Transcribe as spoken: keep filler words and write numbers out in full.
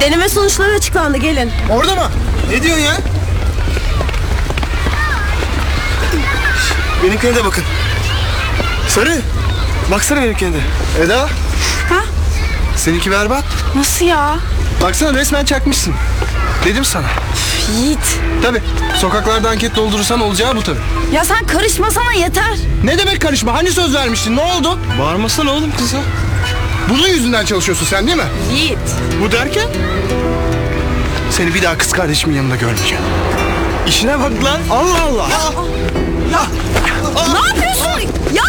Deneme sonuçları açıklandı, gelin. Orada mı? Ne diyorsun ya? Benimkine de bakın. Sarı. Baksana benimkine de. Eda. Ha? Seninki berbat. Nasıl ya? Baksana resmen çakmışsın. Dedim sana. Yiğit. Tabii. Sokaklarda anket doldurursan olacağı bu tabii. Ya sen karışmasana yeter. Ne demek karışma? Hani söz vermiştin? Ne oldu? Bağırmasana oğlum kıza. Bunun yüzünden çalışıyorsun sen değil mi? Yiğit. Bu derken? Seni bir daha kız kardeşimin yanında görmeyeceğim. İşine bak lan. Allah Allah. Ya. Ne yapıyorsun? Ya